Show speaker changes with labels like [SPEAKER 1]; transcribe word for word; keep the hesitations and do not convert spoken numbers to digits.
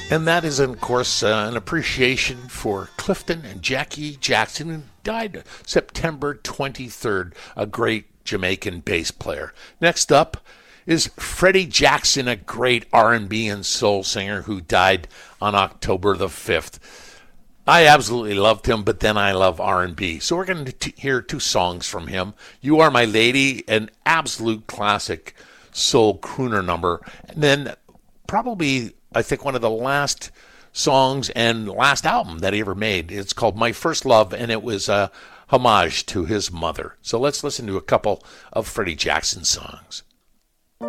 [SPEAKER 1] And that is, of course, uh, an appreciation for Clifton and Jackie Jackson, who died September twenty-third, a great Jamaican bass player. Next up is Freddie Jackson, a great R and B and soul singer who died on October the fifth. I absolutely loved him, but then I love R and B. So we're going to hear two songs from him. You Are My Lady, an absolute classic soul crooner number. And then probably, I think, one of the last songs and last album that he ever made. It's called My First Love, and it was a homage to his mother. So let's listen to a couple of Freddie Jackson songs.